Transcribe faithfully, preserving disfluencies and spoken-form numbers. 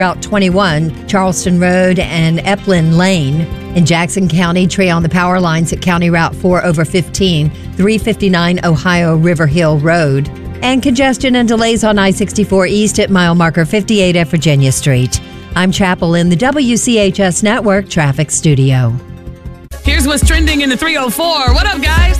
Route twenty-one, Charleston Road and Eplin Lane. In Jackson County, tree on the power lines at County Route four over fifteen, three fifty-nine Ohio River Hill Road. And congestion and delays on I sixty-four East at mile marker fifty-eight at Virginia Street. I'm Chapel in the W C H S Network Traffic Studio. Here's what's trending in the three oh four. What up, guys?